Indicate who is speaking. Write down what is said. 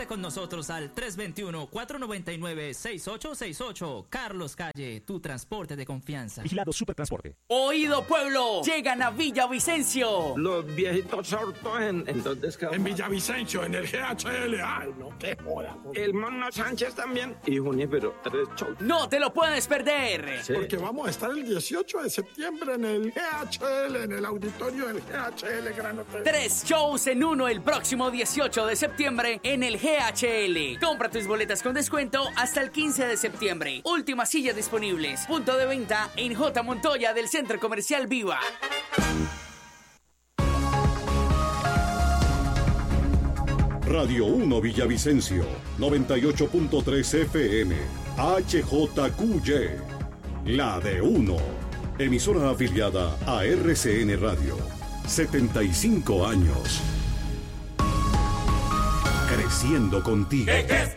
Speaker 1: con nosotros al 321-499-6868. Carlos Calle, tu transporte de confianza.
Speaker 2: Vigilado Supertransporte.
Speaker 3: Oído pueblo, llegan a Villavicencio.
Speaker 4: Los viejitos sordos en dónde es que
Speaker 5: en Villavicencio, en el GHL. Ay, no, qué joda.
Speaker 4: El Mono Sánchez también. Y Junípero, 3 shows.
Speaker 3: No te lo puedes perder.
Speaker 5: Sí. Porque vamos a estar el 18 de septiembre en el GHL, en el auditorio del GHL Gran Hotel.
Speaker 3: 3 shows en uno el próximo 18 de septiembre en el GHL. Compra tus boletas con descuento hasta el 15 de septiembre. Últimas sillas disponibles. Punto de venta en J. Montoya del Centro Comercial Viva.
Speaker 6: Radio 1 Villavicencio, 98.3 FM, HJQY, la de 1. Emisora afiliada a RCN Radio. 75 años. Creciendo contigo.
Speaker 7: ¿Qué